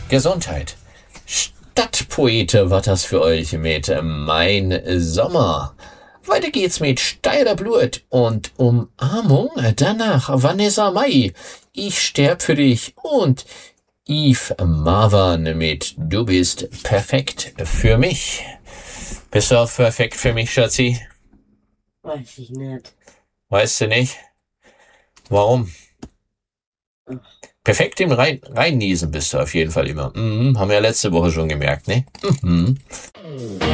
Gesundheit. Stadtpoete war das für euch mit Mein Sommer. Weiter geht's mit Steiler Blut und Umarmung. Danach Vanessa Mai. Ich sterb für dich und Yves Marwan mit Du bist perfekt für mich. Bist du auch perfekt für mich, Schatzi? Weiß ich nicht. Weißt du nicht? Warum? Perfekt im Reinniesen bist du auf jeden Fall immer. Haben wir ja letzte Woche schon gemerkt, ne?